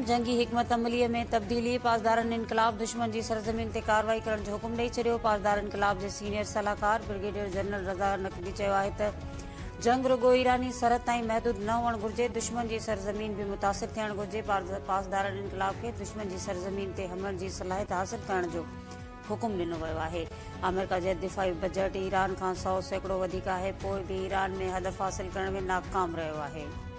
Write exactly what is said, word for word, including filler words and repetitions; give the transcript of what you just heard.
जंगी हिकमत अमलीअ में तब्दीली। पासदारनि इनकलाब दुश्मन जी सरज़मीन ते कार्रवाई करण जो हुकुम ॾेई छॾियो। पासदार इनकलाब जे सीनियर सलाहकार ब्रिगेडियर जनरल रज़ा नक़वी चयो आहे त जंग रुगो ईरानी सरहद ताईं महदूद न हुअणु घुर्जे, दुश्मन जी सरज़मीन बि मुतासिर थियणु घुर्जे। पासदारनि इनकलाब खे दुश्मन जी सरज़मीन ते हमलनि जी सलाहियत हासिल करण जो हुकुम ॾिनो वियो आहे। अमेरिका जे दिफ़ाई बजट ईरान खां सौ सैकड़ो वधीक आहे, पोइ बि ईरान में हदफ़ हासिल करण में नाकाम रहियो आहे।